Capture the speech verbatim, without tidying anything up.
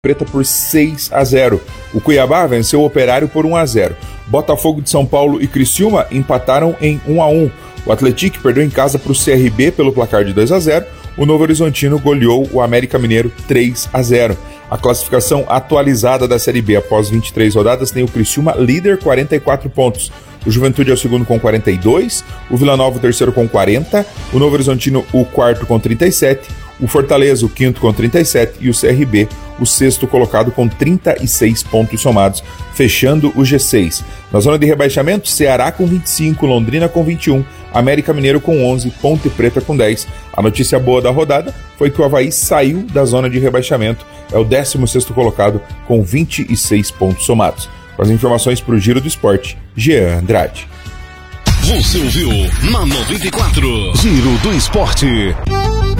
Preta por seis a zero. O Cuiabá venceu o Operário por um a zero. Botafogo de São Paulo e Criciúma empataram em um a um. O Atlético perdeu em casa para o C R B pelo placar de dois a zero. O Novo Horizontino goleou o América Mineiro três a zero. A classificação atualizada da Série B após vinte e três rodadas tem o Criciúma líder, quarenta e quatro pontos. O Juventude é o segundo com quarenta e dois, o Vila Nova o terceiro com quarenta, o Novo Horizontino o quarto com trinta e sete, o Fortaleza o quinto com trinta e sete e o C R B o sexto colocado com trinta e seis pontos somados, fechando o G seis. Na zona de rebaixamento, Ceará com vinte e cinco, Londrina com vinte e um, América Mineiro com onze, Ponte Preta com dez. A notícia boa da rodada foi que o Avaí saiu da zona de rebaixamento, é o décimo sexto colocado com vinte e seis pontos somados. Com as informações para o Giro do Esporte, Jean Andrade. Você ouviu na noventa e quatro, Giro do Esporte.